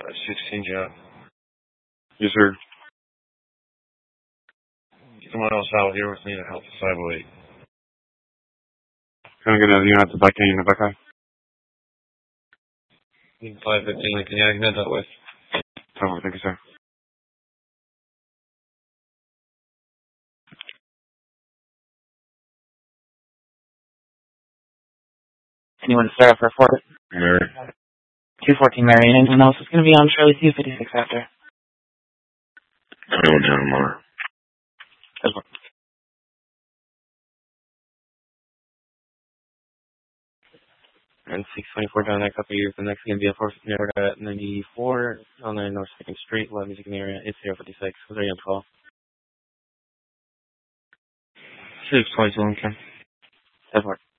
16 job. Yes, sir. Someone else out here with me to help the 508. Can I get another unit to Buckeye in the Buckeye? 515 Lincoln, yeah, I can head that way. Oh, thank you, sir. Anyone to start up for Fort? Mary. 214 Marion. Anyone else is going to be on Charlie 256 after? 21 John Moore. And 624 down that couple years. The next going to be a Forest at 94 on the North 2nd Street, 11 Music area. It's 056. Was there on call? 622 Lincoln. 10-4.